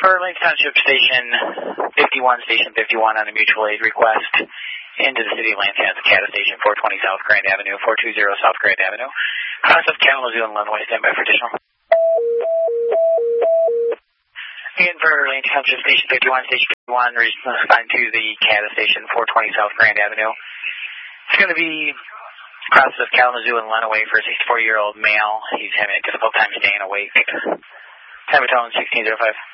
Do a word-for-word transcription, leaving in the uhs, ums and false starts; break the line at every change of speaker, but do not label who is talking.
For Lane Township Station fifty-one, Station fifty-one on a mutual aid request into the city of Lansing, Cata Station, four twenty South Grand Avenue, four two zero South Grand Avenue. Cross of Kalamazoo and Lenawee, stand by for additional. Again, for Lane Township Station fifty-one, Station fifty-one, respond to the Cata Station, four twenty South Grand Avenue. It's going to be cross of Kalamazoo and Lenawee for a sixty-four-year-old male. He's having a difficult time staying awake. Time of tone sixteen oh five.